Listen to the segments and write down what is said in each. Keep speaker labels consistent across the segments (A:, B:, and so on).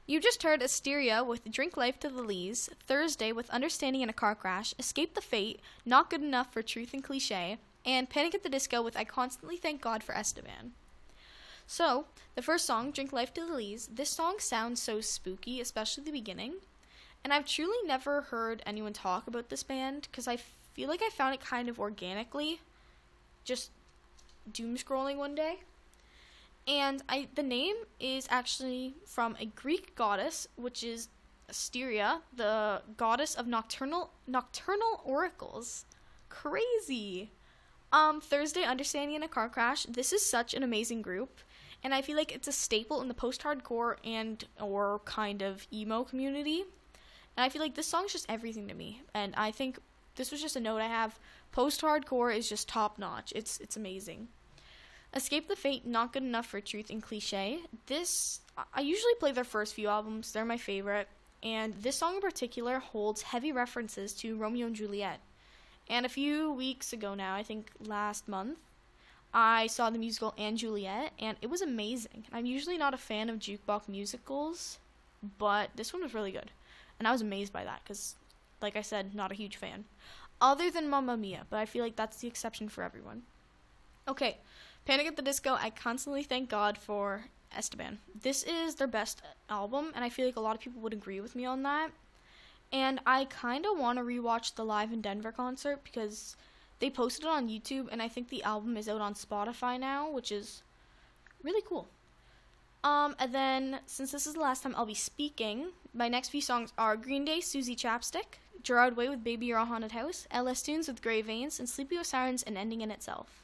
A: You just heard Asteria with Drink Life to the Lees, Thursday with Understanding in a Car Crash, Escape the Fate, Not Good Enough for Truth and Cliche, and Panic at the Disco with I Constantly Thank God for Esteban. So, the first song, Drink Life to the Lees, this song sounds so spooky, especially the beginning. And I've truly never heard anyone talk about this band, because I feel like I found it kind of organically, just doom scrolling one day. And the name is actually from a Greek goddess, which is Asteria, the goddess of nocturnal oracles. Crazy. Thursday, Understanding in a Car Crash. This is such an amazing group, and I feel like it's a staple in the post-hardcore and or kind of emo community. And I feel like this song's just everything to me. And I think this was just a note I have. Post-hardcore is just top-notch. It's amazing. Escape the Fate, Not Good Enough for Truth and Cliche. I usually play their first few albums. They're my favorite. And this song in particular holds heavy references to Romeo and Juliet. And a few weeks ago now, I think last month, I saw the musical & Juliet, and it was amazing. I'm usually not a fan of jukebox musicals, but this one was really good. And I was amazed by that, because, like I said, not a huge fan. Other than Mamma Mia, but I feel like that's the exception for everyone. Okay, Panic at the Disco, I Constantly Thank God for Esteban. This is their best album, and I feel like a lot of people would agree with me on that. And I kind of want to rewatch the Live in Denver concert because they posted it on YouTube, and I think the album is out on Spotify now, which is really cool. And then, since this is the last time I'll be speaking, my next few songs are Green Day, Susie Chapstick, Gerard Way with Baby You're a Haunted House, LS Tunes with Grey Veins, and Sleepy with Sirens and Ending in Itself.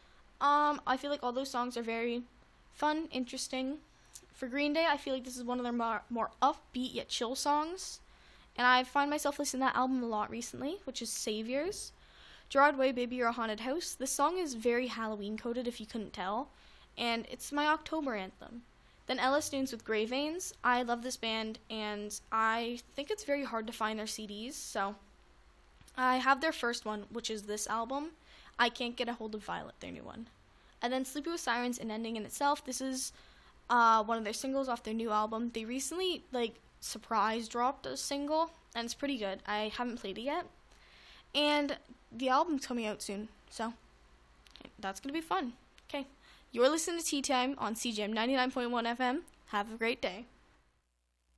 A: I feel like all those songs are very fun, interesting. For Green Day, I feel like this is one of their more upbeat yet chill songs. And I find myself listening to that album a lot recently, which is Saviors. Gerard Way, Baby You're a Haunted House. This song is very Halloween-coded, if you couldn't tell. And it's my October anthem. Then LS Tunes with Grey Veins. I love this band, and I think it's very hard to find their CDs. So I have their first one, which is this album. I Can't Get a Hold of Violet, their new one. And then Sleepy with Sirens and Ending in Itself. This is one of their singles off their new album. They recently, surprise dropped a single, and it's pretty good. I haven't played it yet. And the album's coming out soon, so that's going to be fun. Okay, you're listening to Tea Time on CJM 99.1 FM. Have a great day.